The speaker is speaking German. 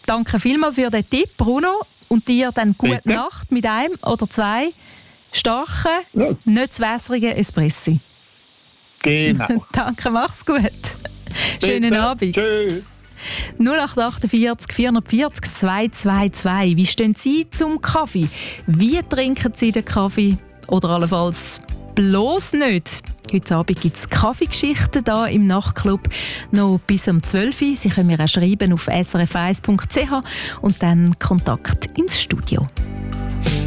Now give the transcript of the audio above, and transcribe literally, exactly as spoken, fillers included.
Danke vielmals für den Tipp, Bruno. Und dir dann gute Bitte? Nacht mit einem oder zwei starken, Ja. nicht zu wässrigen Espressi. Genau. Danke, mach's gut. Schönen Bitte. Abend. Tschüss. null acht achtundvierzig vierundvierzig zweihundertzweiundzwanzig. Wie stehen Sie zum Kaffee? Wie trinken Sie den Kaffee? Oder allenfalls bloß nicht? Heute Abend gibt es Kaffeegeschichten hier im Nachtclub noch bis um zwölf Uhr. Sie können mir auch schreiben auf s r f eins punkt c h und dann Kontakt ins Studio.